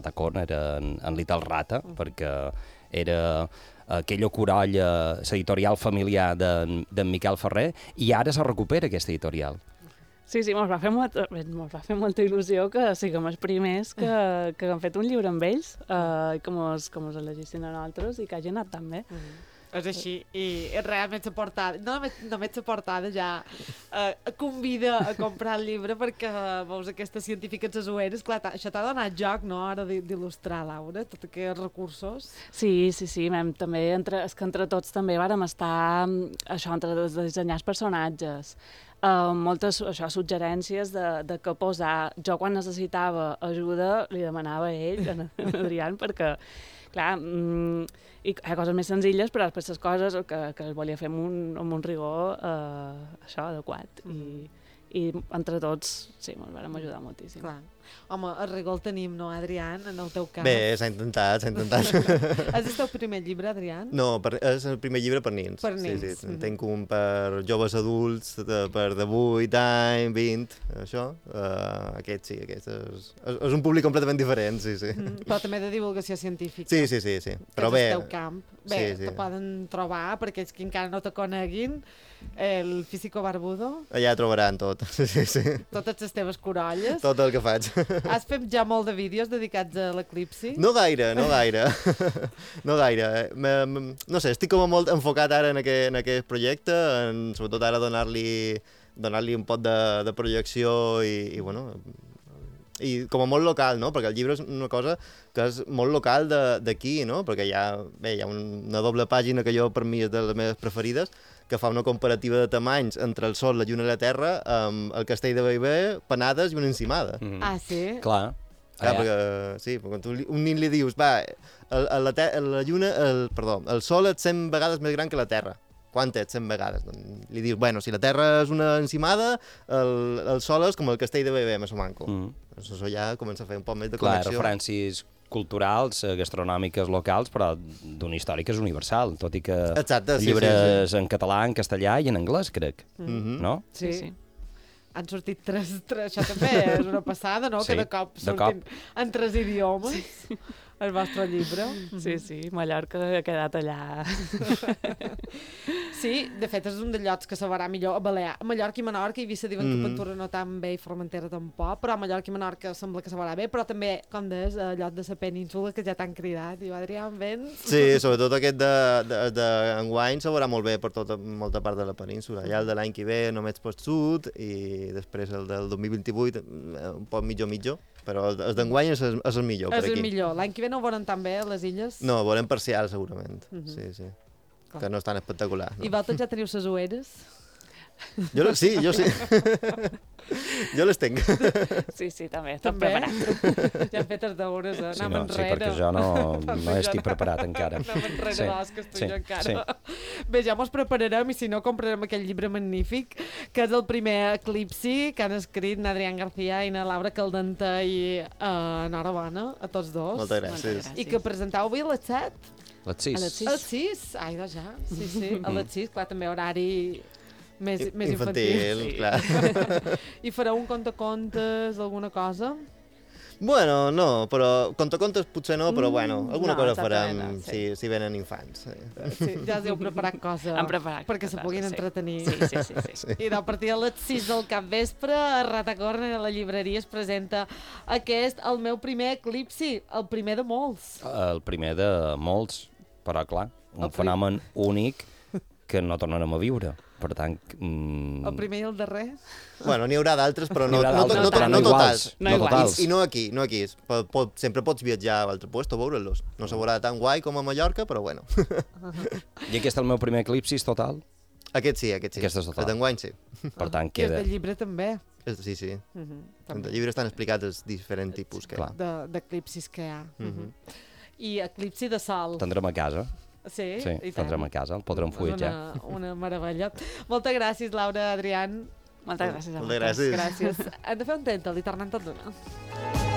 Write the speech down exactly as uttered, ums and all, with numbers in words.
Ratacorn, era en, en Little Rata, uh -huh. perquè era aquella corolla, l'editorial familiar d'en de Miquel Ferrer, i ara se recupera aquesta editorial. Sí, sí, mos va fer molta, mos va fer molta il·lusió que siguem els primers que, que han fet un llibre amb ells, eh, que mos, que mos elegissin a nosaltres i que hagi anat tan bé. Mm. És així, i realment la portada, no només, només la portada ja eh, convida a comprar el llibre perquè veus aquestes científiques azueres, clar, això t'ha donat joc, no?, ara d'il·lustrar, Laura, tots aquests recursos. Sí, sí, sí, mem, també, entre, és que entre tots també vàrem estar, això, entre dissenyar els personatges, Uh, moltes això, suggerències de, de què posar. Jo quan necessitava ajuda li demanava a ell, a Adrián, perquè, clar, mm, i hi ha coses més senzilles, però després les coses que, que es volia fer amb un, amb un rigor uh, això, adequat. Mm. I, I entre tots, sí, ens vam ajudar moltíssim. Clar. Home, el rigor el tenim, no, Adrián, en el teu cas? Bé, s'ha intentat, s'ha intentat. És el teu primer llibre, Adrián? No, per, és el primer llibre per nins. Per nins. Sí, sí. Mm -hmm. Tenc un per joves adults, de, per de vuit anys, vint, això. Uh, aquest sí, aquest és, és, és un públic completament diferent, sí, sí. Mm, però també de divulgació científica. Sí, sí, sí, sí. Però és bé... el teu camp. Bé, sí, sí. Te poden trobar, perquè els que encara no te coneguin, el Físico Barbudo. Allà trobaran tot, sí, sí. Totes les teves corolles. Tot el que faig. Has fet ja molt de vídeos dedicats a l'eclipsi? No gaire, no gaire. No gaire. M no sé, estic com molt enfocat ara en aquest, en aquest projecte, en, sobretot ara donar-li donar-li un pot de, de projecció i, i bueno... i com a molt local, no? Perquè el llibre és una cosa que és molt local d'aquí, no? Perquè hi ha, bé, hi ha una doble pàgina que jo, per mi, és de les meves preferides, que fa una comparativa de tamanys entre el Sol, la Lluna i la Terra, amb el Castell de Bellver, Penades i una encimada. Mm. Ah, sí? Clar. Clar, ah, perquè, sí, perquè tu un nin li dius, va, el, el, la, la Lluna, el, perdó, el Sol és cent vegades més gran que la Terra. Quant és cent vegades? Doncs li dius, bueno, si la Terra és una encimada, el, el Sol és com el Castell de Bellver, més o manco. Mm. Doncs això ja comença a fer un poc més de Clar, connexió. Clar, referències culturals, gastronòmiques locals, però d'una història que és universal, tot i que Exacte, sí, llibres sí, sí. en català, en castellà i en anglès, crec. Mm -hmm. No? Sí, sí. Han sortit tres, tres... Això també és una passada, no? Sí, que de cop surtin cop. en tres idiomes sí. el vostre llibre. Sí, sí, Mallorca ha quedat allà. Sí, de fet és un dels llocs que se veurà millor a Balear. A Mallorca i Menorca, i Eivissa diuen mm -hmm. que Ventura no tan bé i Formentera tampoc, però a Mallorca i Menorca sembla que se veurà bé, però també, com deies, a lloc de la península que ja t'han cridat. Diu, Adrián, vens? Sí, sobretot aquest d'enguany se veurà molt bé per tota molta part de la península. Ja el de l'any que ve només pel sud i després el del dos mil vint-i-vuit un poc mitjó-mitjó, però el d'enguany és, és el millor per aquí. És el millor. L'any que ve no ho veuran tan bé, les illes? No, ho veurem parcial, segurament. Mm -hmm. Sí, sí. Clar. Que no és tan espectacular. No? I vosaltres ja teniu ses ueres? Jo, sí, jo sí. Jo les tinc. Sí, sí, també, tot preparat. Ja hem fet els deures, eh? Sí, Anem no, enrere. Sí, perquè jo no, no estic preparat encara. Anem enrere, sí, l'Oscar, tu sí, i jo encara. Sí. Bé, ja mos prepararem, i si no, comprarem aquell llibre magnífic, que és el primer Eclipsi, que han escrit n'Adrián García i na Laura Caldentà, i uh, enhorabona a tots dos. Moltes gràcies. I que presentau avui a les set? A les sis. A les sis. A les sis? Ai, doncs ja, sí, sí, a les sis, clar, també horari... Més, més infantil, infantil. Clar. I fareu un conte-contes, alguna cosa? Bueno, no, però contacontes potser no, però bueno, alguna no, cosa farem no, sí. si, si venen infants. Sí. Sí, ja us heu preparat cosa. Han preparat perquè se puguin sí. entretenir. Sí, sí, sí, sí. Sí. I a partir de les sis del capvespre a Ratacorn, a la llibreria, es presenta aquest, el meu primer eclipsi, el primer de molts. El primer de molts, però clar, un fenomen únic que no tornarem a viure. Per tant... Mm... El primer i el darrer? Bueno, n'hi haurà d'altres, però no, no, no, no, no, no, no totals. No iguals. I, I no aquí, no aquí. Pot, pot, sempre pots viatjar a altre lloc a veure-los. No se veurà tan guai com a Mallorca, però bueno. I aquest és el meu primer eclipsis total? Aquest sí, aquest sí. Aquest és total. El d'enguany sí. Per tant, I queda... el del llibre també. Sí, sí. Uh -huh, En el llibre estan explicats els diferents tipus que hi ha. D'eclipsis que hi ha. Uh -huh. I eclipsi de sol. Tindrem a casa. Sí, sí i tindrem a casa, el podrem fulletjar. Una, una meravella. Moltes gràcies, Laura, Adrián. Moltes gràcies a Moltes gràcies. Gràcies. Hem de fer un tenta, li tornem tot d'una.